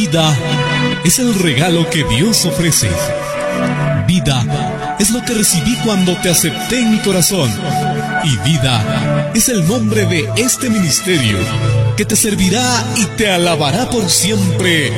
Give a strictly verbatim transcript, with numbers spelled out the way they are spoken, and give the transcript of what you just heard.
Vida es el regalo que Dios ofrece. Vida es lo que recibí cuando te acepté en mi corazón. Y vida es el nombre de este ministerio que te servirá y te alabará por siempre.